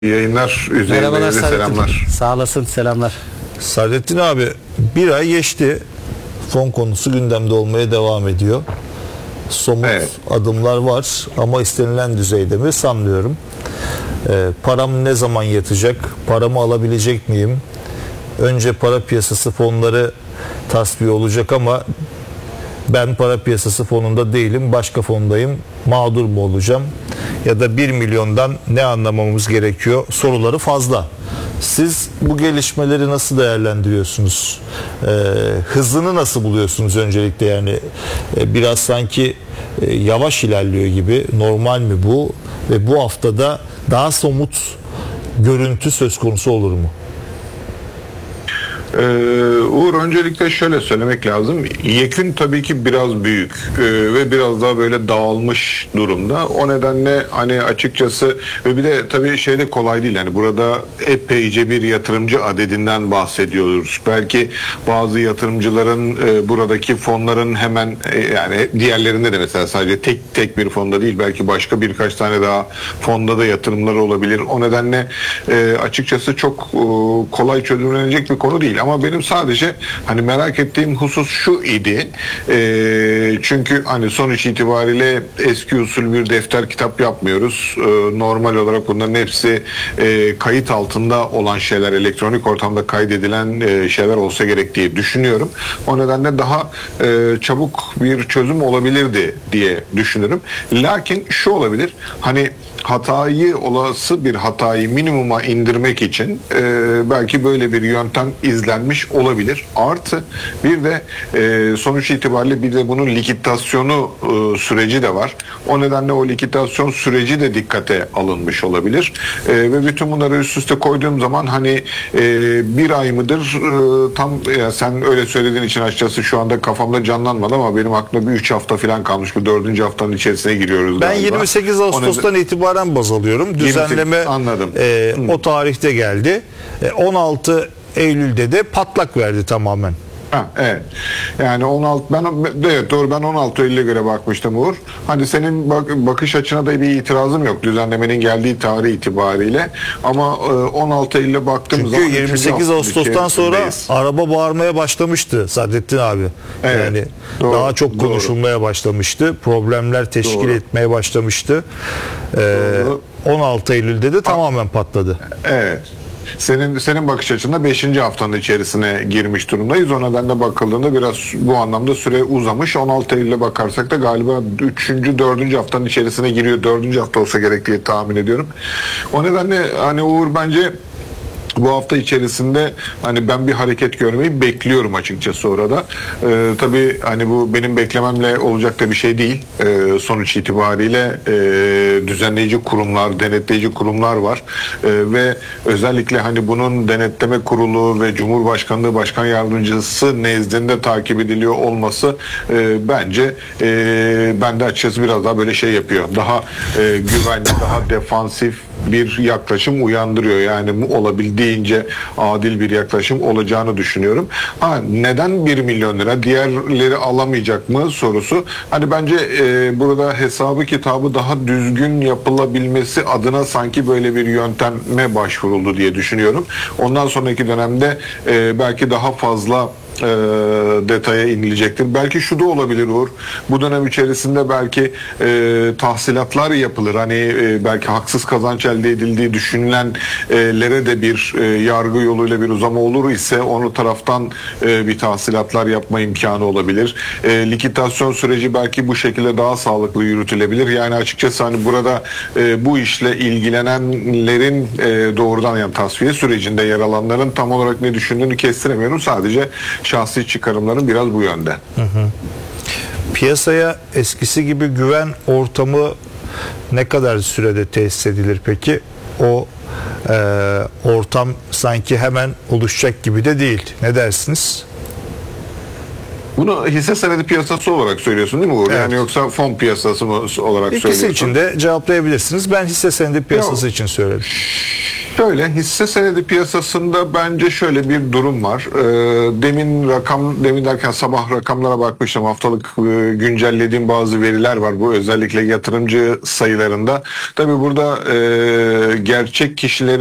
Yayınlar üzerinde Merhabalar Saadettin. selamlar. Sağ olasın, selamlar. Saadettin abi, bir ay geçti. Fon konusu gündemde olmaya devam ediyor. Somut adımlar var ama istenilen düzeyde mi sanmıyorum. Param ne zaman yatacak? Paramı alabilecek miyim? Önce para piyasası fonları tasfiye olacak ama ben para piyasası fonunda değilim, başka fondayım. Mağdur mu olacağım? Ya da 1 milyondan ne anlamamız gerekiyor? Soruları fazla. Siz bu gelişmeleri nasıl değerlendiriyorsunuz? Hızını nasıl buluyorsunuz öncelikle? Yani biraz sanki yavaş ilerliyor gibi. Normal mi bu? Ve bu haftada daha somut görüntü söz konusu olur mu? Uğur, öncelikle şöyle söylemek lazım. Yekün tabii ki biraz büyük ve biraz daha böyle dağılmış durumda. O nedenle hani açıkçası ve bir de tabii şey de kolay değil. Yani burada epeyce bir yatırımcı adedinden bahsediyoruz. Belki bazı yatırımcıların buradaki fonların hemen yani diğerlerinde de mesela sadece tek bir fonda değil, belki başka birkaç tane daha fonda da yatırımları olabilir. O nedenle açıkçası çok kolay çözümlenecek bir konu değil. Ama benim sadece hani merak ettiğim husus şu idi. Çünkü hani sonuç itibariyle eski usul bir defter kitap yapmıyoruz. Normal olarak bunların hepsi kayıt altında olan şeyler, elektronik ortamda kaydedilen şeyler olsa gerek diye düşünüyorum. O nedenle daha çabuk bir çözüm olabilirdi diye düşünürüm. Lakin şu olabilir. Hani olası bir hatayı minimuma indirmek için belki böyle bir yöntem izlenmiş olabilir. Artı bir de sonuç itibariyle bir de bunun likidasyonu süreci de var. O nedenle o likidasyon süreci de dikkate alınmış olabilir. Ve bütün bunları üst üste koyduğum zaman hani bir ay mıdır tam sen öyle söylediğin için açıkçası şu anda kafamda canlanmadı ama benim aklımda bir 3 hafta falan kalmış. Bu 4. haftanın içerisine giriyoruz ben galiba. 28 Ağustos'tan itibaren baz alıyorum. Düzenleme o tarihte geldi. 16 Eylül'de de patlak verdi tamamen. Evet. Yani 16 evet doğru, ben 16 Eylül'e göre bakmıştım Uğur. Hani senin bakış açına da bir itirazım yok düzenlemenin geldiği tarih itibariyle. Ama 16 Eylül'e baktığım zaman çünkü 28 Ağustos'tan sonra araba bağırmaya başlamıştı Saadettin abi. Evet, yani doğru, daha çok konuşulmaya başlamıştı. Problemler teşkil etmeye başlamıştı. 16 Eylül'de de tamamen patladı. Evet. Senin bakış açında 5. haftanın içerisine girmiş durumdayız. O nedenle bakıldığında biraz bu anlamda süre uzamış. 16 Eylül'e bakarsak da galiba 3. 4. haftanın içerisine giriyor. 4. hafta olsa gerek diye tahmin ediyorum. O nedenle hani Uğur, bence bu hafta içerisinde hani ben bir hareket görmeyi bekliyorum açıkçası orada. Tabii hani bu benim beklememle olacak da bir şey değil. Sonuç itibariyle düzenleyici kurumlar, denetleyici kurumlar var. Ve özellikle hani bunun denetleme kurulu ve Cumhurbaşkanlığı Başkan Yardımcısı nezdinde takip ediliyor olması bence bende açıkçası biraz daha böyle şey yapıyor. Daha güvenli, daha defansif bir yaklaşım uyandırıyor. Yani olabildiğince adil bir yaklaşım olacağını düşünüyorum. Neden 1 milyon lira? Diğerleri alamayacak mı sorusu. Hani bence burada hesabı kitabı daha düzgün yapılabilmesi adına sanki böyle bir yönteme başvuruldu diye düşünüyorum. Ondan sonraki dönemde belki daha fazla detaya inilecektir. Belki şu da olabilir Uğur. Bu dönem içerisinde belki tahsilatlar yapılır. Hani belki haksız kazanç elde edildiği düşünülenlere de bir yargı yoluyla bir uzama olur ise onu taraftan bir tahsilatlar yapma imkanı olabilir. Likidasyon süreci belki bu şekilde daha sağlıklı yürütülebilir. Yani açıkçası hani burada bu işle ilgilenenlerin doğrudan, yani tasfiye sürecinde yer alanların tam olarak ne düşündüğünü kestiremiyorum. Sadece şahsi çıkarımlarım biraz bu yönde. Piyasaya eskisi gibi güven ortamı ne kadar sürede tesis edilir peki? O ortam sanki hemen oluşacak gibi de değil. Ne dersiniz? Bunu hisse senedi piyasası olarak söylüyorsun değil mi Uğur? Evet. Yani yoksa fon piyasası mı olarak söylüyorsun? İkisi için de cevaplayabilirsiniz. Ben hisse senedi piyasası için söyledim. Şöyle, hisse senedi piyasasında bence şöyle bir durum var. Demin derken sabah rakamlara bakmıştım. Haftalık güncellediğim bazı veriler var. Bu özellikle yatırımcı sayılarında. Tabii burada gerçek kişilerin